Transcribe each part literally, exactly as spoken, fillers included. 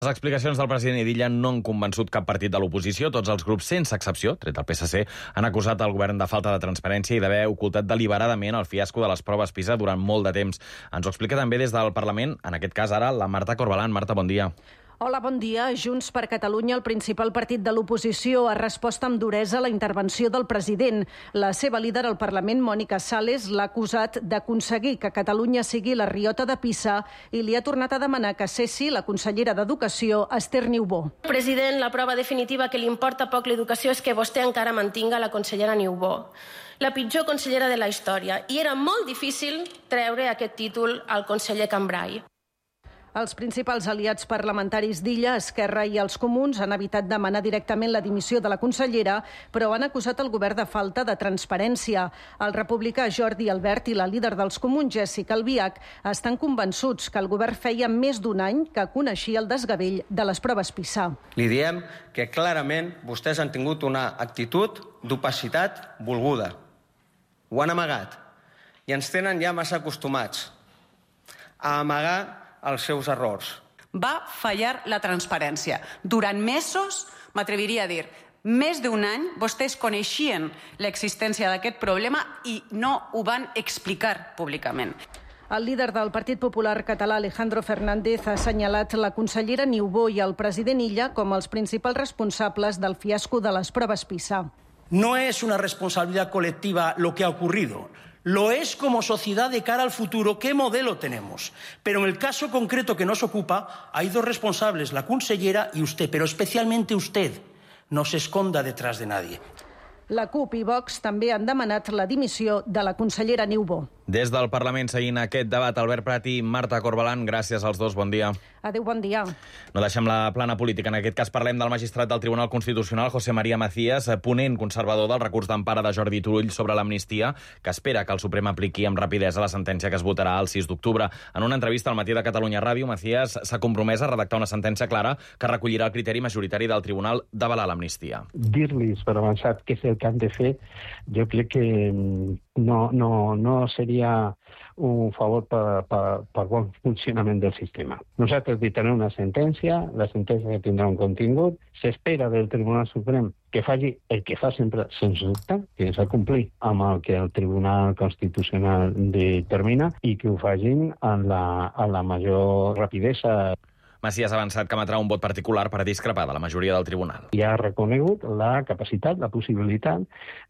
Les explicacions del president Illa no han convençut cap partit de l'oposició. Tots els grups, sense excepció, tret del P S C, han acusat el govern de falta de transparència i d'haver ocultat deliberadament el fiasco de les proves PISA durant molt de temps. Ens ho explica també des del Parlament, en aquest cas ara, la Marta Corbalán. Marta, bon dia. Hola, bon dia. Junts per Catalunya, el principal partit de l'oposició, ha respost amb duresa a la intervenció del president. La seva líder al Parlament, Mònica Sales, l'ha acusat d'aconseguir que Catalunya sigui la riota de Pisa i li ha tornat a demanar que cessi la consellera d'Educació, Esther Niubó. President, la prova definitiva que li importa poc l'educació és que vostè encara mantinga la consellera Niubó, la pitjor consellera de la història, i era molt difícil treure aquest títol al conseller Cambray. Els principals aliats parlamentaris d'Illa, Esquerra i els Comuns han evitat demanar directament la dimissió de la consellera, però han acusat el govern de falta de transparència. El republicà Jordi Albert i la líder dels Comuns, Jessica Albiach, estan convençuts que el govern feia més d'un any que coneixia el desgavell de les proves PISA. Li diem que clarament vostès han tingut una actitud d'opacitat volguda. Ho han amagat i ens tenen ja massa acostumats a amagar els seus errors. Va fallar la transparència. Durant mesos, m'atreviria a dir, més d'un any, vostès coneixien l'existència d'aquest problema i no ho van explicar públicament. El líder del Partit Popular català, Alejandro Fernández, ha assenyalat la consellera Niubó i el president Illa com els principals responsables del fiasco de les proves PISA. No es una responsabilidad colectiva lo que ha ocurrido. Lo es como sociedad de cara al futuro, qué modelo tenemos. Pero en el caso concreto que nos ocupa, hay dos responsables, la consellera y usted, pero especialmente usted. No se esconda detrás de nadie. La CUP i Vox també han demanat la dimissió de la consellera Niubó. Des del Parlament, seguint aquest debat, Albert Prat i Marta Corbalán, gràcies als dos, bon dia. Adéu, bon dia. No deixem la plana política. En aquest cas parlem del magistrat del Tribunal Constitucional, José María Macías, ponent conservador del recurs d'empara de Jordi Turull sobre l'amnistia, que espera que el Suprem apliqui amb rapidesa la sentència que es votarà el sis d'octubre. En una entrevista al Matí de Catalunya Ràdio, Macías s'ha compromès a redactar una sentència clara que recollirà el criteri majoritari del Tribunal d'avalar l'amnistia. Dir-los per avançat què és el que han de fer, jo crec que no, no, no seria un favor per, per, per bon funcionament del sistema. Nosaltres dictarem una sentència, la sentència tindrà un contingut, s'espera del Tribunal Suprem que faci el que fa sempre sens dubte, que és complir amb el que el Tribunal Constitucional determina i que ho facin amb la, amb la major rapidesa. Macías ha avançat que emetrà un vot particular per a discrepar de la majoria del tribunal. I ha reconegut la capacitat, la possibilitat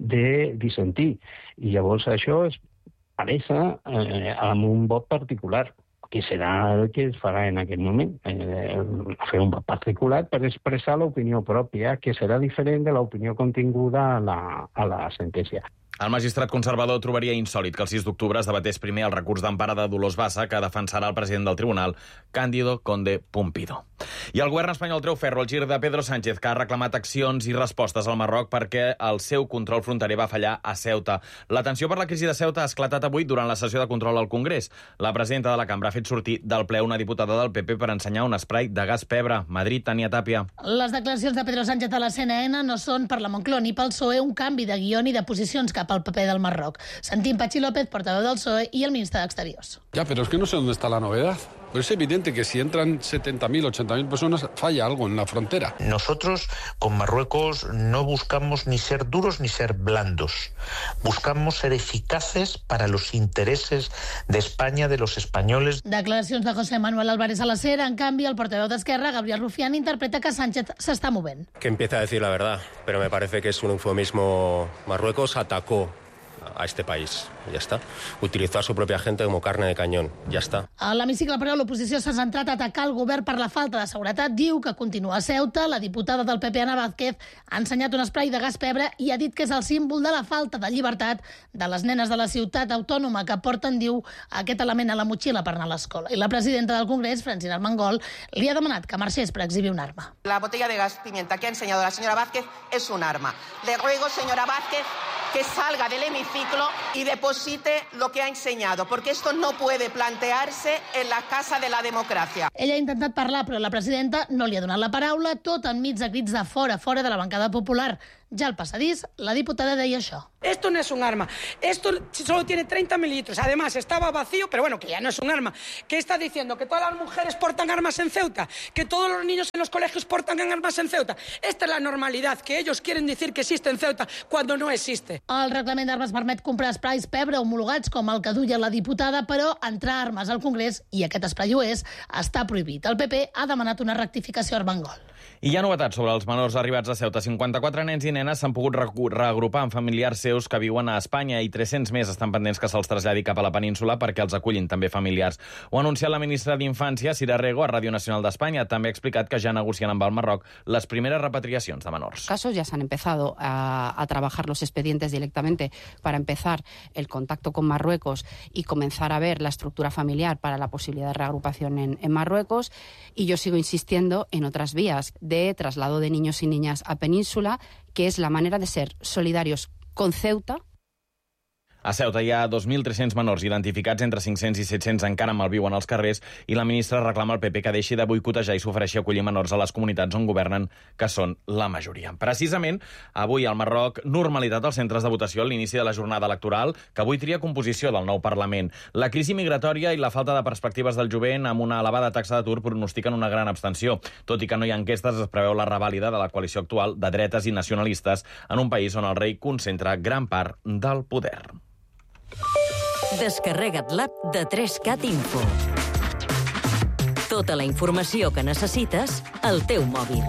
de dissentir. I llavors això es pareixer eh, amb un vot particular, que serà el que es farà en aquest moment. Eh, fer un vot particular per expressar l'opinió pròpia, que serà diferent de l'opinió continguda a la, a la sentència. El magistrat conservador trobaria insòlit que el sis d'octubre es debatés primer el recurs d'empara de Dolors Bassa, que defensarà el president del tribunal, Cándido Conde Pumpido. I el govern espanyol treu ferro al gir de Pedro Sánchez, que ha reclamat accions i respostes al Marroc perquè el seu control fronterer va fallar a Ceuta. La tensió per la crisi de Ceuta ha esclatat avui durant la sessió de control al Congrés. La presidenta de la cambra ha fet sortir del ple una diputada del P P per ensenyar un spray de gas pebre. Madrid, Tania Tàpia. Les declaracions de Pedro Sánchez a la C N N no són per la Moncloa ni pel P S O E un canvi de guió ni de posicions cap al paper del Marroc. Sentim Pachi López, portaveu del P S O E y el ministro de Exteriors. Ya, pero es que no sé dónde está la novedad. Pero es evidente que si entran setenta mil, ochenta mil personas, falla algo en la frontera. Nosotros con Marruecos no buscamos ni ser duros ni ser blandos. Buscamos ser eficaces para los intereses de España, de los españoles. Declaracions de José Manuel Álvarez a la SER. En canvi, el portaveu d'Esquerra, Gabriel Rufián, interpreta que Sánchez s'està movent. Que empieza a decir la verdad, pero me parece que es un eufemismo. Marruecos atacó a este país, ya está. Utilizó a su propia gente como carne de cañón, ya está. A l'hemicicle, però, l'oposició s'ha centrat a atacar el govern per la falta de seguretat. Diu que continua a Ceuta. La diputada del P P, Ana Vázquez, ha ensenyat un spray de gas pebre i ha dit que és el símbol de la falta de llibertat de les nenes de la ciutat autònoma que porten, diu, aquest element a la motxilla per anar a l'escola. I la presidenta del Congrés, Francina Armengol, li ha demanat que marxés per exhibir un arma. La botella de gas pimienta que ha enseñado la señora Vázquez es un arma. Le ruego, señora Vázquez, que salga del hemiciclo y deposite lo que ha enseñado, porque esto no puede plantearse en la Casa de la Democracia. Ella ha intentat parlar, però la presidenta no li ha donat la paraula, tot enmig de crits de fora, fora de la bancada popular. Ja al passadís, la diputada deia això. Esto no es un arma. Esto solo tiene treinta mililitros. Además, estaba vacío, pero bueno, que ya no es un arma. ¿Qué está diciendo? ¿Que todas las mujeres portan armas en Ceuta? ¿Que todos los niños en los colegios portan armas en Ceuta? Esta es la normalidad, que ellos quieren decir que existe en Ceuta cuando no existe. El reglament d'armes permet comprar esprais pebre homologats com el que duia la diputada, però entrar armes al Congrés, i aquest espai ho és, està prohibit. El P P ha demanat una rectificació a Armengol. I hi ha novetats sobre els menors arribats a Ceuta. cinquanta-quatre nens i nenes s'han pogut reagrupar amb familiars seus que viuen a Espanya i tres-cents més estan pendents que se'ls traslladi cap a la península perquè els acullin també familiars. Ho ha anunciat la ministra d'Infància, Sira Rego, a Ràdio Nacional d'Espanya. També ha explicat que ja negocien amb el Marroc les primeres repatriacions de menors. Casos ya se han empezado a, a trabajar los expedientes directamente para empezar el contacto con Marruecos y comenzar a ver la estructura familiar para la posibilidad de reagrupación en, en Marruecos. Y yo sigo insistiendo en otras vías de traslado de niños y niñas a península, que es la manera de ser solidarios con Ceuta. A Ceuta hi ha dos mil tres-cents menors identificats, entre cinc-cents i set-cents encara malviuen als carrers, i la ministra reclama al P P que deixi de boicotejar i s'ofereixi a acollir menors a les comunitats on governen, que són la majoria. Precisament, avui al Marroc, normalitat als centres de votació a l'inici de la jornada electoral, que avui tria composició del nou Parlament. La crisi migratòria i la falta de perspectives del jovent amb una elevada taxa d'atur pronostiquen una gran abstenció. Tot i que no hi ha enquestes, es preveu la revàlida de la coalició actual de dretes i nacionalistes en un país on el rei concentra gran part del poder. Descarrega't l'app de tres cat Info. Tota la informació que necessites al teu mòbil.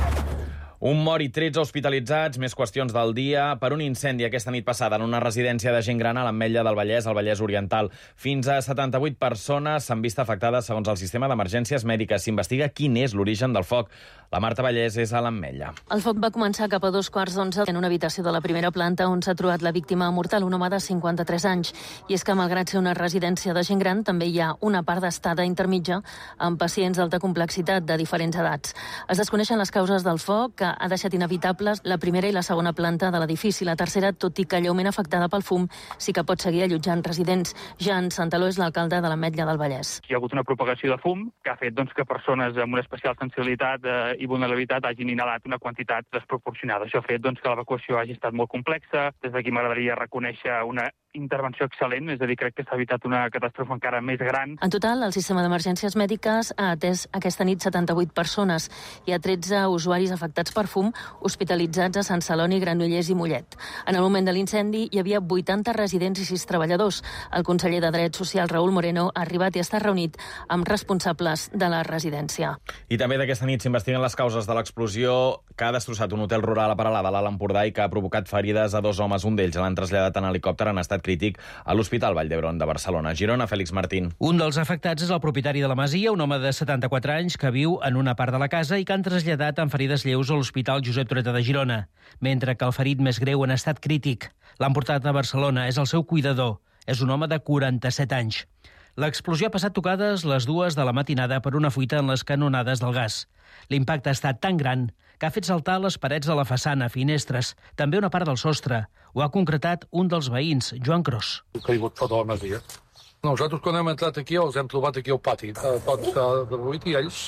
Un mort i tretze hospitalitzats, més qüestions del dia, per un incendi aquesta nit passada en una residència de gent gran a l'Ametlla del Vallès, al Vallès Oriental. Fins a setanta-vuit persones s'han vist afectades segons el sistema d'emergències mèdiques. S'investiga quin és l'origen del foc. La Marta Vallès és a l'Ametlla. El foc va començar cap a dos quarts d'onze en una habitació de la primera planta on s'ha trobat la víctima mortal, un home de cinquanta-tres anys. I és que, malgrat ser una residència de gent gran, també hi ha una part d'estada intermitja amb pacients d'alta complexitat de diferents edats. Es desconeixen les causes del foc, que ha deixat inevitables la primera i la segona planta de l'edifici. La tercera, tot i que lleument afectada pel fum, sí que pot seguir allotjant residents. Jan Santaló és l'alcalde de l'Ametlla del Vallès. Hi ha hagut una propagació de fum que ha fet doncs, que persones amb una especial sensibilitat eh, i vulnerabilitat hagin inhalat una quantitat desproporcionada. Això ha fet doncs, que l'evacuació hagi estat molt complexa. Des d'aquí m'agradaria reconèixer una intervenció excel·lent, és a dir, crec que s'ha evitat una catàstrofe encara més gran. En total, el sistema d'emergències mèdiques ha atès aquesta nit setanta-vuit persones. Hi ha tretze usuaris afectats per fum hospitalitzats a Sant Celoni, Granollers i Mollet. En el moment de l'incendi hi havia vuitanta residents i sis treballadors. El conseller de Drets Socials, Raúl Moreno, ha arribat i està reunit amb responsables de la residència. I també d'aquesta nit s'investiguen les causes de l'explosió que ha destrossat un hotel rural a Peralada, a l'Alt Empordà, i que ha provocat ferides a dos homes. Un d'ells l'han traslladat en helicòpter en estat crític a l'Hospital Vall d'Hebron de Barcelona. Girona, Fèlix Martín. Un dels afectats és el propietari de la masia, un home de setanta-quatre anys que viu en una part de la casa i que han traslladat amb ferides lleus a l'Hospital Josep Trueta de Girona, mentre que el ferit més greu en estat crític l'han portat a Barcelona. És el seu cuidador. És un home de quaranta-set anys. L'explosió ha passat tocades les dues de la matinada per una fuita en les canonades del gas. L'impacte ha estat tan gran que ha fet saltar les parets de la façana, finestres, també una part del sostre. Ho ha concretat un dels veïns, Joan Cros. Ha caigut tota la masia. Nosaltres, quan hem entrat aquí, els hem trobat aquí al pati. Tots derruït i ells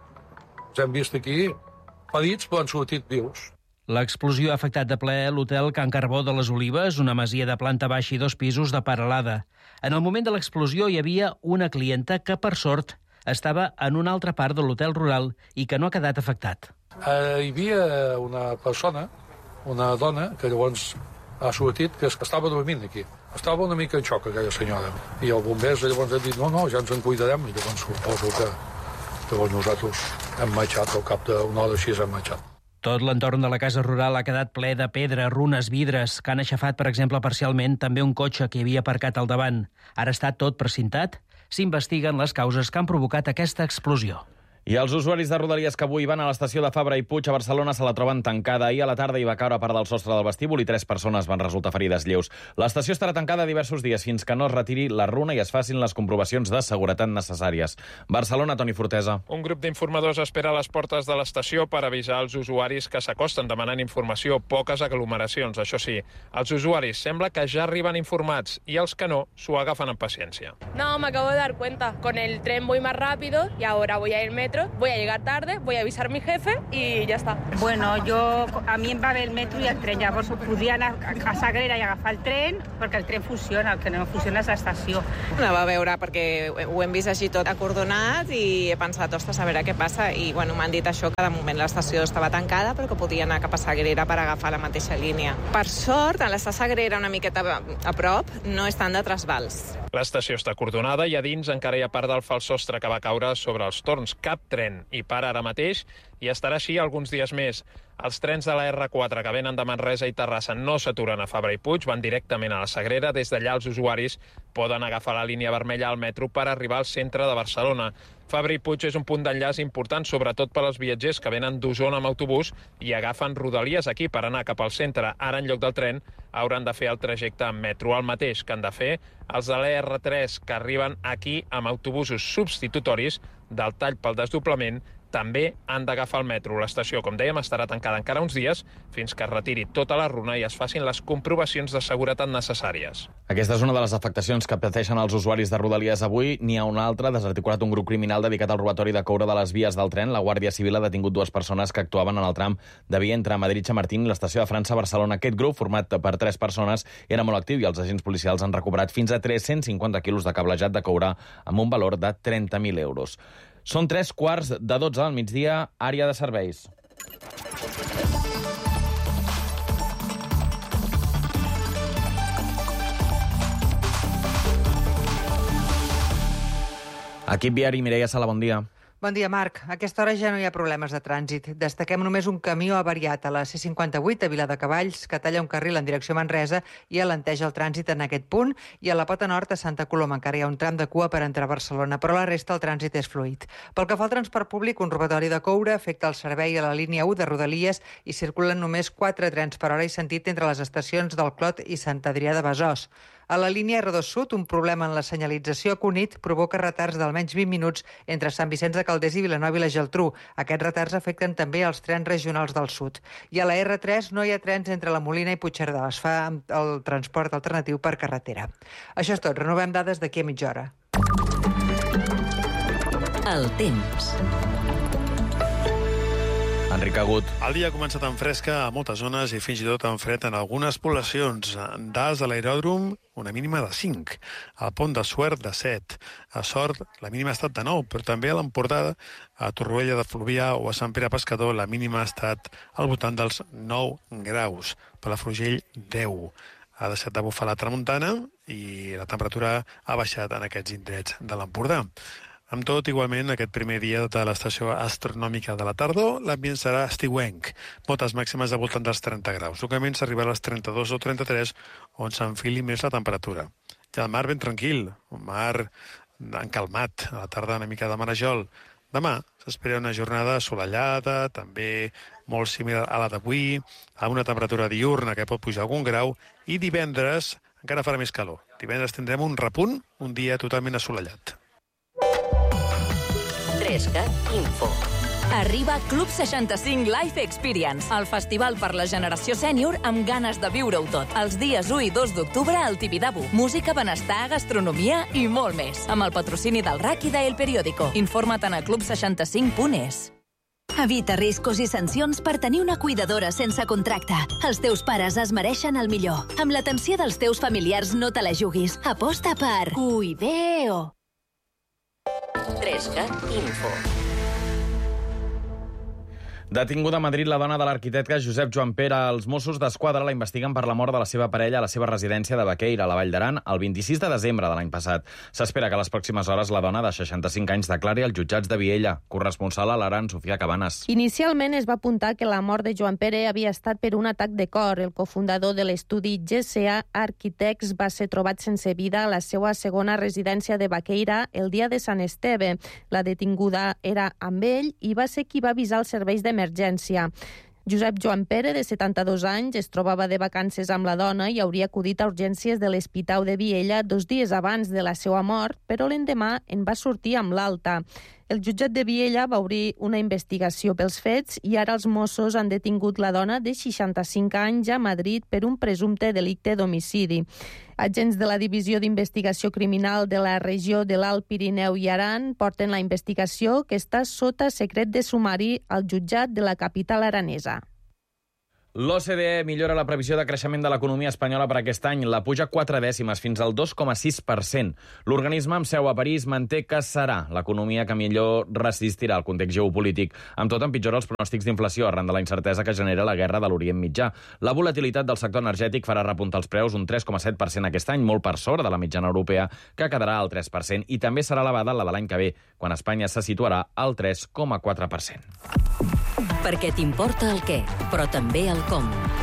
els hem vist aquí ferits, però han sortit vius. L'explosió ha afectat de ple l'hotel Can Carbó de les Olives, una masia de planta baixa i dos pisos de Peralada. En el moment de l'explosió hi havia una clienta que, per sort, estava en una altra part de l'hotel rural i que no ha quedat afectat. Eh, hi havia una persona, una dona, que llavors ha sortit, que estava dormint aquí. Estava una mica en xoc, aquella senyora. I el bombers llavors ha dit, no, no, ja ens en cuidarem. I llavors suposo que llavors nosaltres hem marxat, al cap d'una hora així hem marxat. Tot l'entorn de la casa rural ha quedat ple de pedra, runes, vidres, que han aixafat, per exemple, parcialment també un cotxe que hi havia aparcat al davant. Ara està tot precintat. S'investiguen les causes que han provocat aquesta explosió. I els usuaris de Rodalies que avui van a l'estació de Fabra i Puig a Barcelona se la troben tancada. Ahir a la tarda hi va caure part del sostre del vestíbul i tres persones van resultar ferides lleus. L'estació estarà tancada diversos dies fins que no es retiri la runa i es facin les comprovacions de seguretat necessàries. Barcelona, Toni Fortesa. Un grup d'informadors espera a les portes de l'estació per avisar els usuaris que s'acosten demanant informació, poques aglomeracions. Això sí, els usuaris sembla que ja arriben informats i els que no s'ho agafen amb paciència. No, me acabo de dar cuenta. Con el tren voy más rápido y ahora voy a ir metro metro, voy a llegar tarde, voy a avisar a mi jefe y ya está. Bueno, jo, a mi em va bé el metro i el tren, llavors podia anar a Sagrera i agafar el tren, perquè el tren funciona, el que no funciona és l'estació. Anava a veure perquè ho hem vist així tot acordonat i he pensat, ostres, a veure què passa, i bueno, m'han dit això, que de moment l'estació estava tancada, però que podia anar cap a Sagrera per agafar la mateixa línia. Per sort, a l'estar Sagrera una miqueta a prop, no és tant de trasbals. L'estació està acordonada i a dins encara hi ha part del fals sostre que va caure sobre els torns. Cap tren hi para ara mateix i estarà així alguns dies més. Els trens de la erre quatre que venen de Manresa i Terrassa no s'aturen a Fabra i Puig, van directament a la Sagrera. Des d'allà els usuaris poden agafar la línia vermella al metro per arribar al centre de Barcelona. Fabra i Puig és un punt d'enllaç important, sobretot per als viatgers que venen d'Osona amb autobús i agafen Rodalies aquí per anar cap al centre. Ara, en lloc del tren, hauran de fer el trajecte en metro. El mateix que han de fer els de la erre tres, que arriben aquí amb autobusos substitutoris del tall pel desdoblament, també han d'agafar el metro. L'estació, com dèiem, estarà tancada encara uns dies fins que es retiri tota la runa i es facin les comprovacions de seguretat necessàries. Aquesta és una de les afectacions que pateixen els usuaris de Rodalies avui. N'hi ha una altra, desarticulat un grup criminal dedicat al robatori de coure de les vies del tren. La Guàrdia Civil ha detingut dues persones que actuaven en el tram de via entre Madrid-Chamartín i l'estació de França a Barcelona. Aquest grup, format per tres persones, era molt actiu i els agents policials han recuperat fins a tres-cents cinquanta quilos de cablejat de coure amb un valor de trenta mil euros. Són tres quarts de dotze al migdia, àrea de serveis. Equip viari, Mireia Sala, bon dia. Bon dia, Marc. A aquesta hora ja no hi ha problemes de trànsit. Destaquem només un camió avariat a la ce cinquanta-vuit a Viladecavalls, que talla un carril en direcció a Manresa i alenteja el trànsit en aquest punt, i a la Pota Nord a Santa Coloma encara hi ha un tram de cua per entrar a Barcelona, però la resta el trànsit és fluid. Pel que fa al transport públic, un robatori de coure afecta el servei a la línia u de Rodalies i circulen només quatre trens per hora i sentit entre les estacions del Clot i Sant Adrià de Besòs. A la línia erre dos Sud, un problema en la senyalització a Cunit provoca retards d'almenys vint minuts entre Sant Vicenç de Calders i Vilanova i la Geltrú. Aquests retards afecten també els trens regionals del sud. I a la erre tres no hi ha trens entre la Molina i Puigcerdà. Es fa el transport alternatiu per carretera. Això és tot. Renovem dades d'aquí a mitja hora. El temps. Enric Agut. El dia ha començat en fresca a moltes zones i fins i tot en fred en algunes poblacions. Dalt de l'aeròdrom, una mínima de cinc. Al Pont de Suert, de set. A Sort, la mínima ha estat de nou, però també a l'Empordà, a Torroella de Fluvià o a Sant Pere Pescador, la mínima ha estat al voltant dels nou graus. Palafrugell, deu. Ha deixat de bufar la tramuntana i la temperatura ha baixat en aquests indrets de l'Empordà. Amb tot, igualment, aquest primer dia de l'estació astronòmica de la tardor, l'ambient serà estiuenc. Moltes màximes al voltant dels trenta graus. Localment s'arribarà als trenta-dos o trenta-tres, on s'enfili més la temperatura. I el mar ben tranquil, un mar encalmat, a la tarda una mica de marejol. Demà s'espera una jornada assolellada, també molt similar a la d'avui, amb una temperatura diurna que pot pujar algun grau, i divendres encara farà més calor. Divendres tindrem un repunt, un dia totalment assolellat. trescat Info. Arriba Club seixanta-cinc Life Experience, el festival per la generació sènior amb ganes de viure-ho tot. Els dies u i dos d'octubre al Tibidabo. Música, benestar, gastronomia i molt més. Amb el patrocini del R A C i d'El Periódico. Informa't a club seixanta-cinc punt es. Evita riscos i sancions per tenir una cuidadora sense contracte. Els teus pares es mereixen el millor. Amb l'atenció dels teus familiars no te la juguis. Aposta per Cuideo. trescat Info. Detinguda a Madrid la dona de l'arquitecte Josep Joan Pere. Els Mossos d'Esquadra la investiguen per la mort de la seva parella a la seva residència de Baqueira, a la Vall d'Aran, el vint-i-sis de desembre de l'any passat. S'espera que a les pròximes hores la dona de seixanta-cinc anys declari als jutjats de Viella. Corresponsal a l'Aran, Sofia Cabanes. Inicialment es va apuntar que la mort de Joan Pere havia estat per un atac de cor. El cofundador de l'estudi G C A Architects va ser trobat sense vida a la seva segona residència de Baqueira el dia de Sant Esteve. La detinguda era amb ell i va ser qui va avisar els serveis d'emergència. emergència. Josep Joan Pere, de setanta-dos anys, es trobava de vacances amb la dona i hauria acudit a urgències de l'Hospital de Viella dos dies abans de la seva mort, però l'endemà en va sortir amb l'alta. El jutjat de Viella va obrir una investigació pels fets i ara els Mossos han detingut la dona de seixanta-cinc anys a Madrid per un presumpte delicte d'homicidi. Agents de la Divisió d'Investigació Criminal de la regió de l'Alt Pirineu i Aran porten la investigació que està sota secret de sumari al jutjat de la capital aranesa. L'O C D E millora la previsió de creixement de l'economia espanyola per aquest any. La puja quatre dècimes, fins al dos coma sis per cent. L'organisme amb seu a París manté que serà l'economia que millor resistirà al context geopolític. Amb tot, empitjora els pronòstics d'inflació arran de la incertesa que genera la guerra de l'Orient Mitjà. La volatilitat del sector energètic farà repuntar els preus un tres coma set per cent aquest any, molt per sobre de la mitjana europea, que quedarà al tres per cent, i també serà elevada la de l'any que ve, quan Espanya se situarà al tres coma quatre per cent. Perquè t'importa el què, però també el com.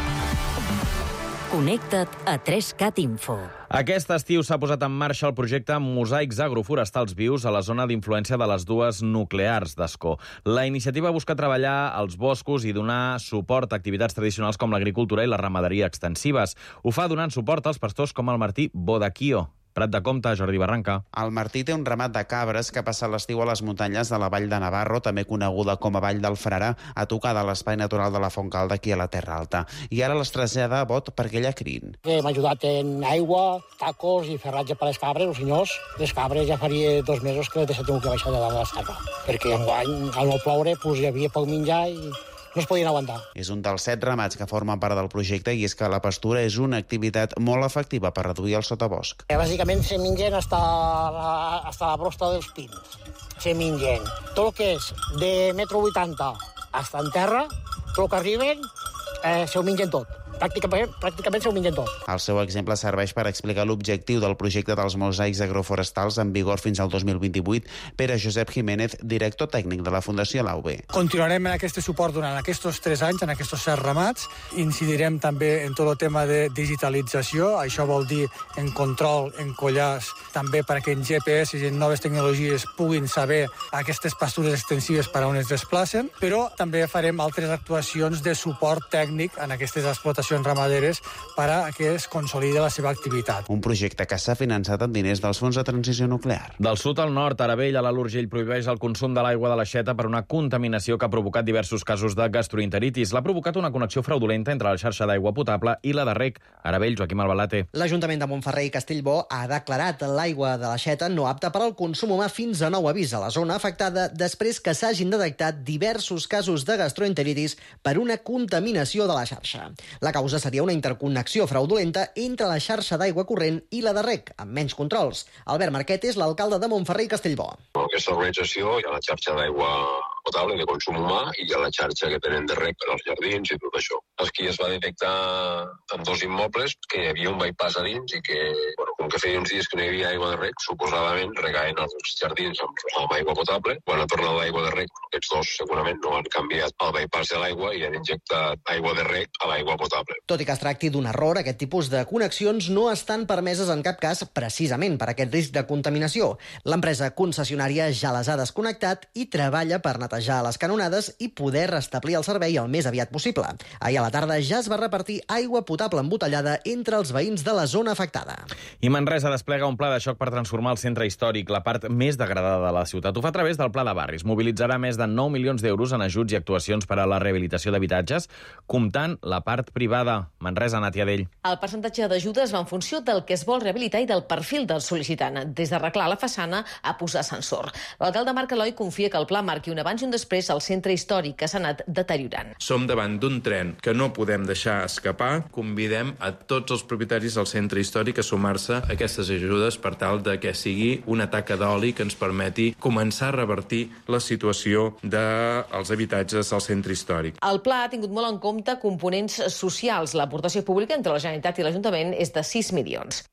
Connecta't a tres cat Info. Aquest estiu s'ha posat en marxa el projecte Mosaics Agroforestals Vius a la zona d'influència de les dues nuclears d'Ascó. La iniciativa busca treballar als boscos i donar suport a activitats tradicionals com l'agricultura i la ramaderia extensives. Ho fa donant suport als pastors com el Martí Bodaquio. Prat de Comte, Jordi Barranca. El Martí té un ramat de cabres que passa l'estiu a les muntanyes de la Vall de Navarro, també coneguda com a Vall del Frare, a tocar de l'espai natural de la Fontcalda, aquí a la Terra Alta. I ara les trasllada a Bot perquè ella crin. Hem ajudat en aigua, tacos i ferratge per les cabres, els senyors. Les cabres ja faria dos mesos que les he tingut que baixar de dalt de la serra, perquè enguany, al no ploure, pues, hi havia poc menjar i no es podien aguantar. És un dels set ramats que formen part del projecte i és que la pastura és una activitat molt efectiva per reduir el sotabosc. Eh, bàsicament se mengen hasta la, hasta la brosta dels pins. Se mengen tot el que és de metro vuitanta hasta en terra, tot el que arriben, eh, se ho mengen tot. Pràcticament, pràcticament se ho mengen tot. El seu exemple serveix per explicar l'objectiu del projecte dels mosaics agroforestals en vigor fins al dos mil vint-i-vuit. Pere Josep Jiménez, director tècnic de la Fundació L A U B. Continuarem en aquest suport durant aquests tres anys, en aquests set ramats. Incidirem també en tot el tema de digitalització. Això vol dir en control, en collars, també perquè en G P S i en noves tecnologies puguin saber aquestes pastures extensives per a on es desplacen, però també farem altres actuacions de suport tècnic en aquestes explotacions ramaderes per a que es consolidi la seva activitat. Un projecte que s'ha finançat amb diners dels fons de transició nuclear. Del sud al nord, Arabell, a l'Alt Urgell, prohibeix el consum de l'aigua de l'aixeta per una contaminació que ha provocat diversos casos de gastroenteritis. L'ha provocat una connexió fraudulenta entre la xarxa d'aigua potable i la de rec. Arabell, Joaquim Albalate. L'Ajuntament de Montferrer i Castellbò ha declarat l'aigua de l'aixeta no apta per al consum humà fins a nou avís a la zona afectada després que s'hagin detectat diversos casos de gastroenteritis per una contaminació de la xarxa. La causa seria una interconnexió fraudulenta entre la xarxa d'aigua corrent i la de rec, amb menys controls. Albert Marquet és l'alcalde de Montferrer i Castellbó. En aquesta organització hi ha la xarxa d'aigua potable de consum humà i hi ha la xarxa que tenen de rec per als jardins i tot això. Aquí es va detectar en dos immobles que hi havia un bypass a dins i que, bueno, com que feia uns dies que no hi havia aigua de rec, suposadament regaven els jardins amb, amb aigua potable. Quan ha tornat l'aigua de rec, aquests dos segurament no han canviat el bypass de l'aigua i han injectat aigua de rec a l'aigua potable. Tot i que es tracti d'un error, aquest tipus de connexions no estan permeses en cap cas precisament per aquest risc de contaminació. L'empresa concessionària ja les ha desconnectat i treballa per netejar les canonades i poder restablir el servei el més aviat possible. Ahir a la tarda ja es va repartir aigua potable embotellada entre els veïns de la zona afectada. I Manresa desplega un pla de xoc per transformar el centre històric, la part més degradada de la ciutat. Ho fa a través del Pla de Barris. Mobilitzarà més de nou milions d'euros en ajuts i actuacions per a la rehabilitació d'habitatges, comptant la part privada. Manresa, Nàtia Dell. El percentatge d'ajudes va en funció del que es vol rehabilitar i del perfil del sol·licitant, des d'arreglar la façana a posar ascensor. L'alcalde Marc Eloi confia que el pla marqui un abans i un després al centre històric que s'ha anat deteriorant. Som davant d'un tren que no podem deixar escapar. Convidem a tots els propietaris del centre històric a sumar-se a aquestes ajudes per tal de que sigui una taca d'oli que ens permeti començar a revertir la situació dels habitatges al centre històric. El pla ha tingut molt en compte components socials. L'aportació pública entre la Generalitat i l'Ajuntament és de sis milions.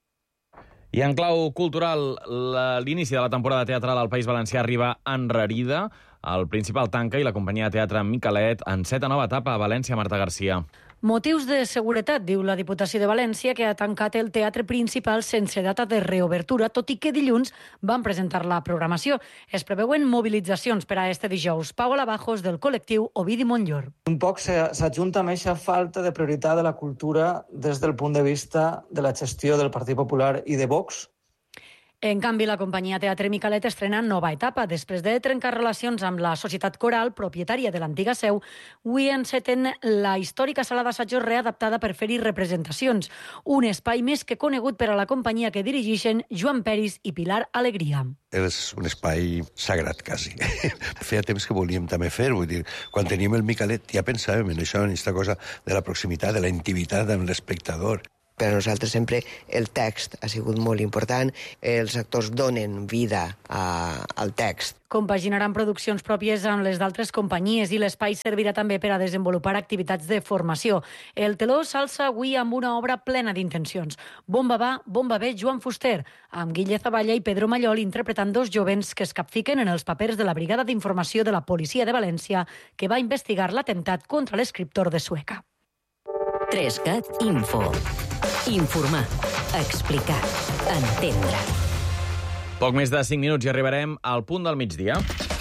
I en clau cultural, l'inici de la temporada teatral al País Valencià arriba enrarida. El Principal tanca i la companyia de teatre Micalet enceta nova etapa a València. Marta Garcia. Motius de seguretat, diu la Diputació de València, que ha tancat el Teatre Principal sense data de reobertura, tot i que dilluns van presentar la programació. Es preveuen mobilitzacions per a este dijous. Pau Alabajos, del col·lectiu Ovidi Montllor. Un poc s'adjunta amb aquesta falta de prioritat de la cultura des del punt de vista de la gestió del Partit Popular i de Vox. En canvi, la companyia Teatre Micalet estrena nova etapa. Després de trencar relacions amb la Societat Coral, propietària de l'antiga seu, avui enceten la històrica sala d'assajos readaptada per fer-hi representacions. Un espai més que conegut per a la companyia que dirigeixen Joan Peris i Pilar Alegria. És un espai sagrat, quasi. Feia temps que volíem també fer, vull dir, quan teníem el Micalet ja pensàvem en això, en aquesta cosa de la proximitat, de la intimitat amb l'espectador. Per a nosaltres sempre el text ha sigut molt important. Els actors donen vida a, al text. Compaginaran produccions pròpies amb les d'altres companyies i l'espai servirà també per a desenvolupar activitats de formació. El teló s'alça avui amb una obra plena d'intencions. Bomba va, bomba ve, Joan Fuster, amb Guille Zavalla i Pedro Mallol interpretant dos jovens que es capfiquen en els papers de la Brigada d'Informació de la Policia de València que va investigar l'atemptat contra l'escriptor de Sueca. tres cat Info. Informar, explicar, entendre. Poc més de cinc minuts i arribarem al punt del migdia.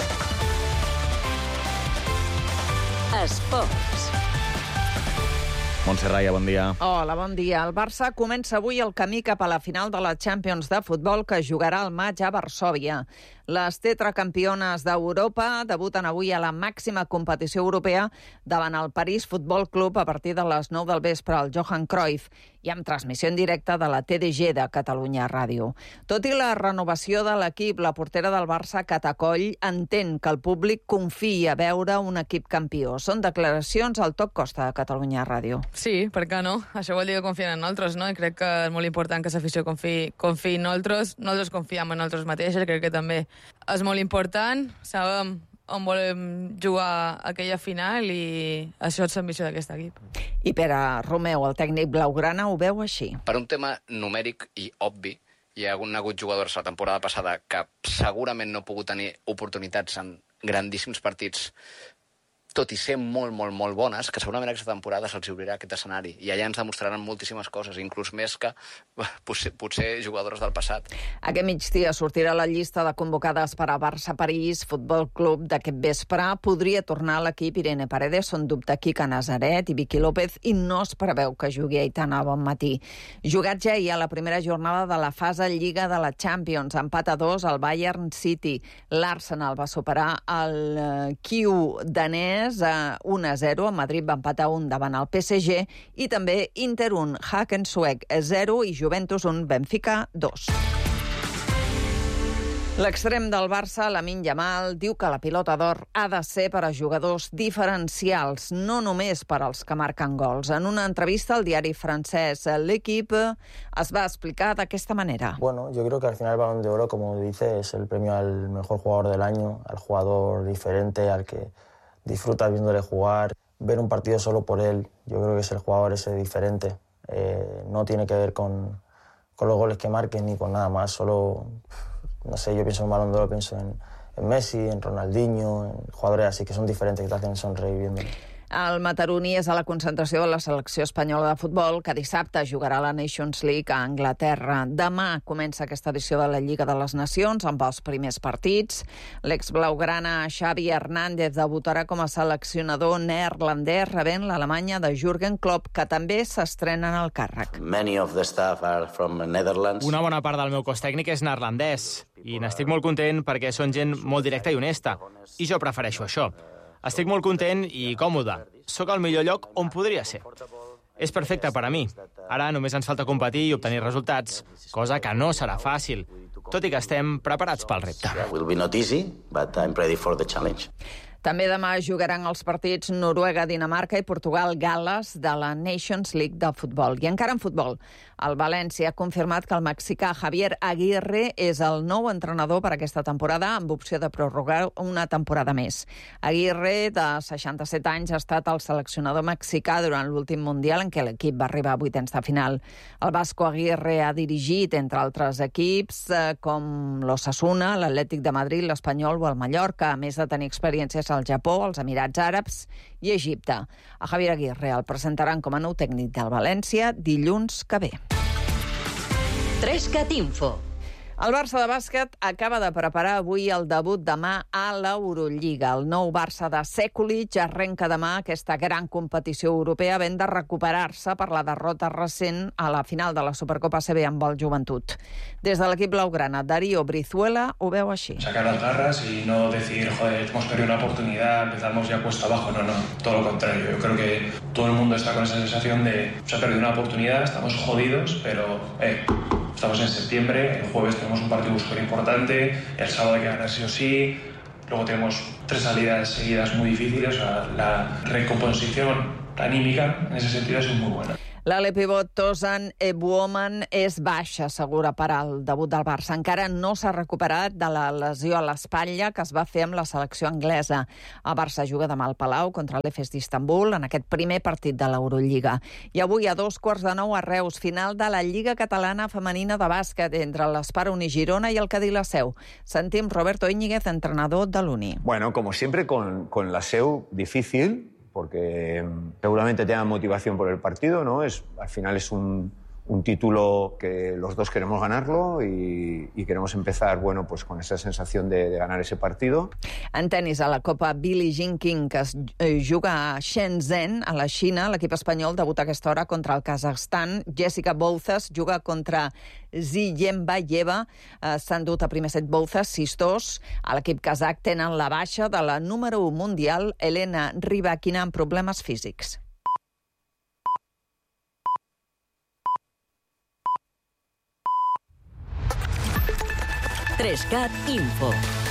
Esports. Montse Raya, bon dia. Hola, bon dia. El Barça comença avui el camí cap a la final de la Champions de futbol que jugarà al maig a Varsòvia. Les tetracampiones d'Europa debuten avui a la màxima competició europea davant el París Futbol Club a partir de les nou del vespre al Johan Cruyff i amb transmissió en directe de la T D G de Catalunya Ràdio. Tot i la renovació de l'equip, la portera del Barça, Catacoll, entén que el públic confia a veure un equip campió. Són declaracions al Toc Costa de Catalunya Ràdio. Sí, per què no? Això vol dir que confien en nosaltres, no? I crec que és molt important que l'afició confiï, confiï en nosaltres. Nosaltres confiem en nosaltres mateixes, crec que també és molt important. Sabem on volem jugar aquella final i això és l'ambició d'aquest equip. I per a Romeu, el tècnic blaugrana, ho veu així. Per un tema numèric i obvi, hi ha hagut jugadors la temporada passada que segurament no han pogut tenir oportunitats en grandíssims partits, tot i ser molt, molt, molt bones, que segurament aquesta temporada se'ls obrirà aquest escenari. I allà ens demostraran moltíssimes coses, inclús més que potser, potser jugadors del passat. Aquest migdia sortirà la llista de convocades per a Barça-París Futbol Club d'aquest vespre. Podria tornar a l'equip Irene Paredes, són dubte Quica Nazaret i Vicky López, i no es preveu que jugui Aitana bon matí. Jugat ja ahir a la primera jornada de la fase Lliga de la Champions. Empat a dos al Bayern City. L'Arsenal va superar el Kiu danès a un a zero, el Madrid va empatar un davant el P S G i també Inter un, Haken Suec zero i Juventus un, Benfica dos. L'extrem del Barça, Lamine Yamal, diu que la pilota d'or ha de ser per a jugadors diferencials, no només per als que marquen gols. En una entrevista al diari francès L'Equipe es va explicar d'aquesta manera. Bueno, yo creo que al final el Balón de Oro, como dice, es el premio al mejor jugador del año, al jugador diferente, al que disfrutas viéndole jugar, ver un partido solo por él. Yo creo que es el jugador ese diferente. Eh, no tiene que ver con, con los goles que marques ni con nada más. Solo, no sé, yo pienso en Balón de Oro, pienso en, en Messi, en Ronaldinho, en jugadores así que son diferentes, que te hacen sonreír viéndolo. El mataroní és a la concentració de la selecció espanyola de futbol, que dissabte jugarà a la Nations League a Anglaterra. Demà comença aquesta edició de la Lliga de les Nacions amb els primers partits. L'ex-blaugrana Xavi Hernández debutarà com a seleccionador neerlandès rebent l'Alemanya de Jürgen Klopp, que també s'estrena en el càrrec. Many of the staff are from Netherlands. Una bona part del meu cos tècnic és neerlandès i n'estic molt content perquè són gent molt directa i honesta. I jo prefereixo això. Estic molt content i còmode. Sóc al millor lloc on podria ser. És perfecte per a mi. Ara només ens falta competir i obtenir resultats, cosa que no serà fàcil, tot i que estem preparats pel repte. Will be not easy, but I'm ready for the challenge. També demà jugaran els partits Noruega, Dinamarca i Portugal, Gal·les de la Nations League de futbol. I encara en futbol, el València ha confirmat que el mexicà Javier Aguirre és el nou entrenador per aquesta temporada, amb opció de prorrogar una temporada més. Aguirre, de seixanta-set anys, ha estat el seleccionador mexicà durant l'últim Mundial en què l'equip va arribar a vuitens de final. El Vasco Aguirre ha dirigit, entre altres equips, eh, com l'Osasuna, l'Atlètic de Madrid, l'Espanyol o el Mallorca, a més de tenir experiències al Japó, als Emirats Àrabs i Egipte. A Javier Aguirre el presentaran com a nou tècnic del València dilluns que ve. tres cat Info. El Barça de bàsquet acaba de preparar avui el debut demà a l'Eurolliga. El nou Barça de Sekulic arrenca demà aquesta gran competició europea havent de recuperar-se per la derrota recent a la final de la Supercopa A C B amb el Joventut. Des de l'equip blaugrana, Darío Brizuela ho veu així. Sacar las garras y no decir, joder, hemos perdido una oportunidad, empezamos ya cuesta abajo. No, no, todo lo contrario. Yo creo que todo el mundo está con esa sensación de se ha perdido una oportunidad, estamos jodidos, pero eh, estamos en septiembre, el jueves tenemos un partido súper importante, el sábado hay que ganar sí o sí, luego tenemos tres salidas seguidas muy difíciles, o sea, la recomposición anímica en ese sentido es muy buena. L'ale pivot Tozan Ebuoman és baixa, segura, per al debut del Barça. Encara no s'ha recuperat de la lesió a l'espatlla que es va fer amb la selecció anglesa. El Barça juga demà al Palau contra l'Efes d'Istanbul en aquest primer partit de l'Eurolliga. I avui a dos quarts de nou a Reus, final de la Lliga Catalana Femenina de Bàsquet entre l'Espar Uni Girona i el Cadí La Seu. Sentim Roberto Íñiguez, entrenador de l'Uni. Bueno, como siempre, con, con La Seu difícil, porque seguramente tengan motivación por el partido, ¿no? Es, al final es un, un título que los dos queremos ganarlo y, y queremos empezar, bueno, pues con esa sensación de, de ganar ese partido. En tenis, a la Copa Billie Jean King, que es eh, juga a Shenzhen, a la Xina, l'equip espanyol debuta a aquesta hora contra el Kazakhstan. Jessica Bouzas juga contra Ziyembayeva. Eh, S'han dut a primer set Bouzas, sis dos. A l'equip kazakh tenen la baixa de la número u mundial, Elena Rybakina, amb problemes físics. tres cat Info.